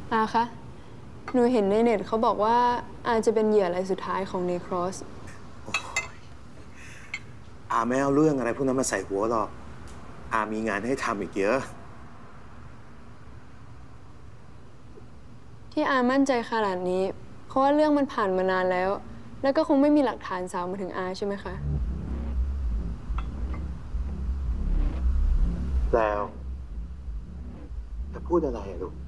อาคะหนูเห็นในเน็ตเขาบอกว่าอาจะเป็นเหยื่อรายสุดท้ายของเนครอสอาไม่เอาเรื่องอะไรพวกนั้นมาใส่หัวหรอกอามีงานให้ทำอีกเยอะที่อามั่นใจขนาดนี้เพราะว่าเรื่องมันผ่านมานานแล้วก็คงไม่มีหลักฐานสาวมาถึงอาใช่ไหมคะแล้วจะพูดอะไรอะลูก